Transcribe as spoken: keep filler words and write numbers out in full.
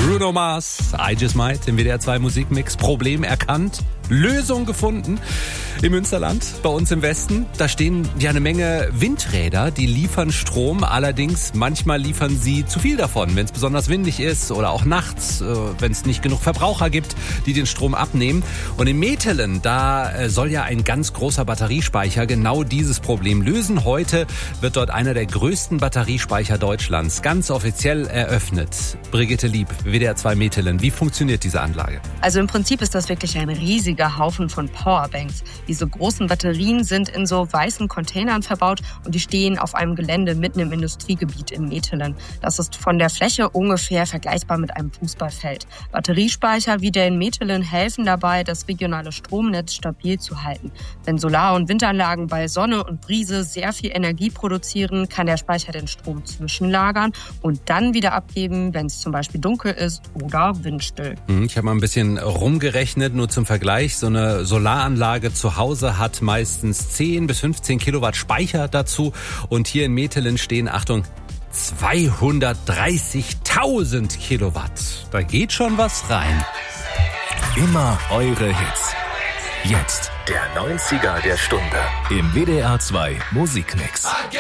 Bruno Mars, I Just Might im W D R zwei Musikmix. Problem erkannt, Lösung gefunden. Im Münsterland, bei uns im Westen, da stehen ja eine Menge Windräder, die liefern Strom. Allerdings manchmal liefern sie zu viel davon, wenn es besonders windig ist oder auch nachts, wenn es nicht genug Verbraucher gibt, die den Strom abnehmen. Und in Metelen, da soll ja ein ganz großer Batteriespeicher genau dieses Problem lösen. Heute wird dort einer der größten Batteriespeicher Deutschlands ganz offiziell eröffnet. Brigitte Lieb, W D R zwei Metelen. Wie funktioniert diese Anlage? Also im Prinzip ist das wirklich ein riesiger Haufen von Powerbanks. Diese großen Batterien sind in so weißen Containern verbaut und die stehen auf einem Gelände mitten im Industriegebiet in Metelen. Das ist von der Fläche ungefähr vergleichbar mit einem Fußballfeld. Batteriespeicher wie der in Metelen helfen dabei, das regionale Stromnetz stabil zu halten. Wenn Solar- und Windanlagen bei Sonne und Brise sehr viel Energie produzieren, kann der Speicher den Strom zwischenlagern und dann wieder abgeben, wenn es zum Beispiel dunkel ist oder windstill. Ich habe mal ein bisschen rumgerechnet, nur zum Vergleich. So eine Solaranlage zu Hause hat meistens zehn bis fünfzehn Kilowatt Speicher dazu. Und hier in Metelen stehen, Achtung, zweihundertdreißigtausend Kilowatt. Da geht schon was rein. Immer eure Hits. Jetzt der neunziger der Stunde im W D R zwei Musikmix.